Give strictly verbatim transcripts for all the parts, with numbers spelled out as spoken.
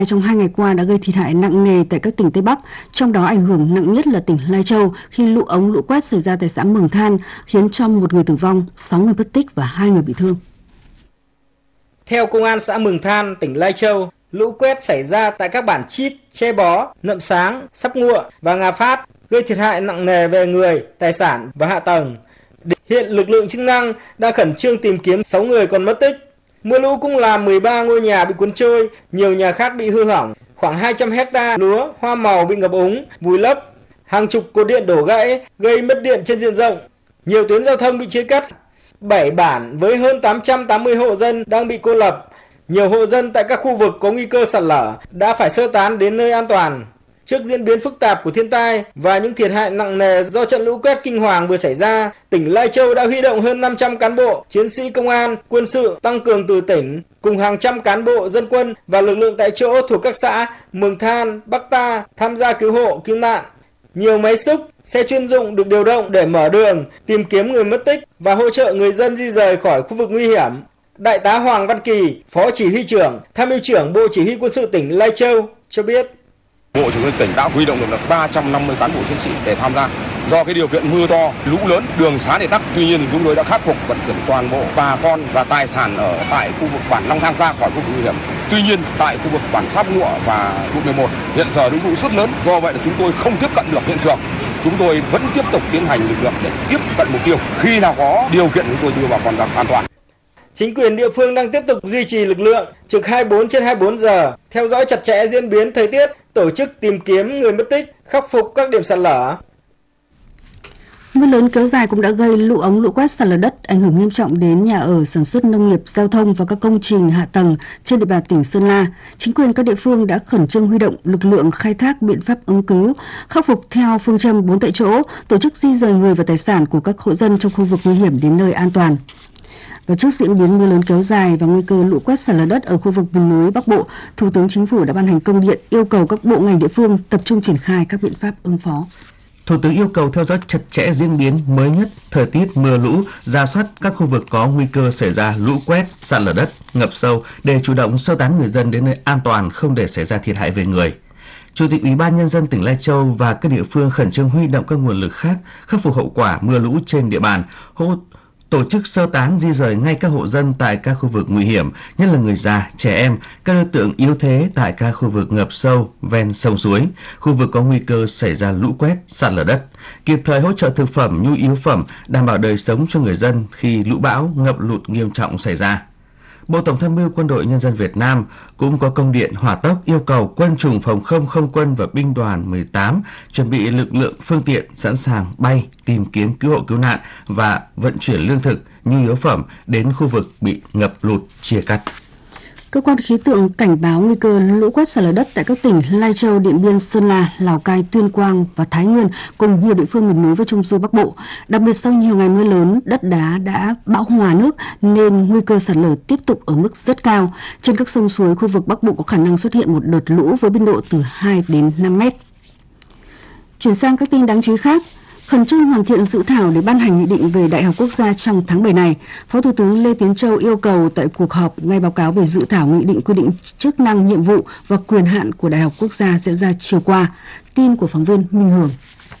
trong hai ngày qua đã gây thiệt hại nặng nề tại các tỉnh Tây Bắc, trong đó ảnh hưởng nặng nhất là tỉnh Lai Châu khi lũ ống lũ quét xảy ra tại xã Mường Than, khiến cho một người tử vong, sáu người mất tích và hai người bị thương. Theo Công an xã Mường Than, tỉnh Lai Châu, lũ quét xảy ra tại các bản Chít, Che Bó, Nậm Sáng, Sắp Ngụa và Ngà Phát, gây thiệt hại nặng nề về người, tài sản và hạ tầng. Hiện lực lượng chức năng đang khẩn trương tìm kiếm sáu người còn mất tích. Mưa lũ cũng làm mười ba ngôi nhà bị cuốn trôi, nhiều nhà khác bị hư hỏng, khoảng hai trăm hecta lúa, hoa màu bị ngập úng, vùi lấp, hàng chục cột điện đổ gãy, gây mất điện trên diện rộng, nhiều tuyến giao thông bị chia cắt, bảy bản với hơn tám trăm tám mươi hộ dân đang bị cô lập. Nhiều hộ dân tại các khu vực có nguy cơ sạt lở đã phải sơ tán đến nơi an toàn. Trước diễn biến phức tạp của thiên tai và những thiệt hại nặng nề do trận lũ quét kinh hoàng vừa xảy ra, tỉnh Lai Châu đã huy động hơn năm trăm cán bộ, chiến sĩ công an, quân sự tăng cường từ tỉnh, cùng hàng trăm cán bộ dân quân và lực lượng tại chỗ thuộc các xã Mường Than, Bắc Ta tham gia cứu hộ, cứu nạn. Nhiều máy xúc, xe chuyên dụng được điều động để mở đường, tìm kiếm người mất tích và hỗ trợ người dân di rời khỏi khu vực nguy hiểm. Đại tá Hoàng Văn Kỳ, Phó Chỉ huy trưởng, Tham mưu trưởng Bộ Chỉ huy Quân sự tỉnh Lai Châu cho biết. Bộ Chỉ huy tỉnh đã huy động được ba trăm năm mươi cán bộ chiến sĩ để tham gia. Do cái điều kiện mưa to, lũ lớn, đường xá để tắc, tuy nhiên chúng tôi đã khắc phục vận chuyển toàn bộ bà con và tài sản ở tại khu vực bản Long Thang ra khỏi khu vực nguy hiểm. Tuy nhiên tại khu vực bản Sáp Ngụa và khu mười một hiện giờ lũ lụt rất lớn, do vậy là chúng tôi không tiếp cận được hiện trường. Chúng tôi vẫn tiếp tục tiến hành lực lượng để tiếp cận mục tiêu. Khi nào có điều kiện chúng tôi đưa bà con ra an toàn. Chính quyền địa phương đang tiếp tục duy trì lực lượng trực hai mươi bốn trên hai mươi bốn giờ, theo dõi chặt chẽ diễn biến thời tiết, tổ chức tìm kiếm người mất tích, khắc phục các điểm sạt lở. Mưa lớn kéo dài cũng đã gây lũ ống lũ quét sạt lở đất, ảnh hưởng nghiêm trọng đến nhà ở, sản xuất nông nghiệp, giao thông và các công trình hạ tầng trên địa bàn tỉnh Sơn La. Chính quyền các địa phương đã khẩn trương huy động lực lượng khai thác biện pháp ứng cứu, khắc phục theo phương châm bốn tại chỗ, tổ chức di rời người và tài sản của các hộ dân trong khu vực nguy hiểm đến nơi an toàn. Và trước diễn biến mưa lớn kéo dài và nguy cơ lũ quét sạt lở đất ở khu vực miền núi Bắc Bộ, Thủ tướng Chính phủ đã ban hành công điện yêu cầu các bộ ngành địa phương tập trung triển khai các biện pháp ứng phó. Thủ tướng yêu cầu theo dõi chặt chẽ diễn biến mới nhất thời tiết mưa lũ, rà soát các khu vực có nguy cơ xảy ra lũ quét, sạt lở đất, ngập sâu để chủ động sơ tán người dân đến nơi an toàn, không để xảy ra thiệt hại về người. Chủ tịch Ủy ban Nhân dân tỉnh Lai Châu và các địa phương khẩn trương huy động các nguồn lực khác khắc phục hậu quả mưa lũ trên địa bàn, hỗ tổ chức sơ tán di rời ngay các hộ dân tại các khu vực nguy hiểm, nhất là người già, trẻ em, các đối tượng yếu thế tại các khu vực ngập sâu ven sông suối, khu vực có nguy cơ xảy ra lũ quét, sạt lở đất, kịp thời hỗ trợ thực phẩm, nhu yếu phẩm, đảm bảo đời sống cho người dân khi lũ bão, ngập lụt nghiêm trọng xảy ra. Bộ Tổng tham mưu Quân đội Nhân dân Việt Nam cũng có công điện hỏa tốc yêu cầu Quân chủng Phòng không Không quân và Binh đoàn mười tám chuẩn bị lực lượng phương tiện sẵn sàng bay, tìm kiếm cứu hộ cứu nạn và vận chuyển lương thực, nhu yếu phẩm đến khu vực bị ngập lụt, chia cắt. Cơ quan khí tượng cảnh báo nguy cơ lũ quét sạt lở đất tại các tỉnh Lai Châu, Điện Biên, Sơn La, Lào Cai, Tuyên Quang và Thái Nguyên cùng nhiều địa phương miền núi và Trung du Bắc Bộ. Đặc biệt sau nhiều ngày mưa lớn, đất đá đã bão hòa nước nên nguy cơ sạt lở tiếp tục ở mức rất cao. Trên các sông suối khu vực Bắc Bộ có khả năng xuất hiện một đợt lũ với biên độ từ hai đến năm mét. Chuyển sang các tin đáng chú ý khác. Khẩn trương hoàn thiện dự thảo để ban hành nghị định về Đại học Quốc gia trong tháng bảy này, Phó Thủ tướng Lê Tiến Châu yêu cầu tại cuộc họp ngay báo cáo về dự thảo nghị định quy định chức năng, nhiệm vụ và quyền hạn của Đại học Quốc gia diễn ra chiều qua. Tin của phóng viên Minh Hường.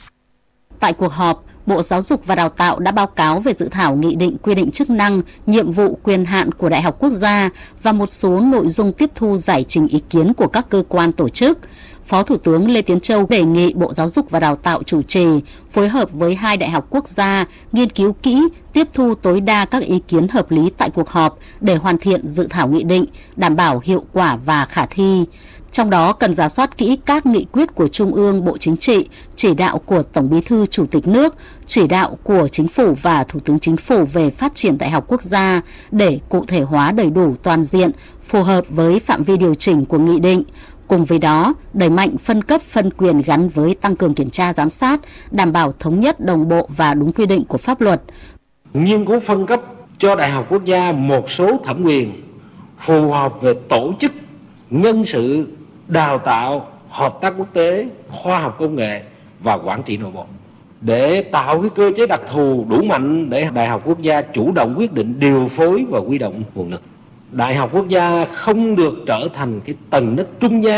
Tại cuộc họp, Bộ Giáo dục và Đào tạo đã báo cáo về dự thảo nghị định quy định chức năng, nhiệm vụ, quyền hạn của Đại học Quốc gia và một số nội dung tiếp thu giải trình ý kiến của các cơ quan tổ chức. Phó Thủ tướng Lê Tiến Châu đề nghị Bộ Giáo dục và Đào tạo chủ trì, phối hợp với hai đại học quốc gia, nghiên cứu kỹ, tiếp thu tối đa các ý kiến hợp lý tại cuộc họp để hoàn thiện dự thảo nghị định, đảm bảo hiệu quả và khả thi. Trong đó cần rà soát kỹ các nghị quyết của Trung ương, Bộ Chính trị, chỉ đạo của Tổng Bí thư Chủ tịch nước, chỉ đạo của Chính phủ và Thủ tướng Chính phủ về phát triển Đại học Quốc gia để cụ thể hóa đầy đủ, toàn diện, phù hợp với phạm vi điều chỉnh của nghị định. Cùng với đó, đẩy mạnh phân cấp phân quyền gắn với tăng cường kiểm tra giám sát, đảm bảo thống nhất, đồng bộ và đúng quy định của pháp luật. Nghiên cứu phân cấp cho Đại học Quốc gia một số thẩm quyền phù hợp về tổ chức, nhân sự, đào tạo, hợp tác quốc tế, khoa học công nghệ và quản trị nội bộ, để tạo cái cơ chế đặc thù đủ mạnh để Đại học Quốc gia chủ động quyết định điều phối và huy động nguồn lực. Đại học Quốc gia không được trở thành cái tầng nấc trung gian